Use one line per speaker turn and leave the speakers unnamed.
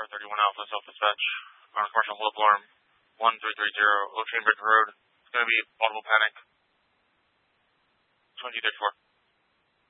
Car 31 Alpha self-dispatch on commercial flip alarm 1330 Old Chain Bridge Road. It's going to be audible panic. 2034.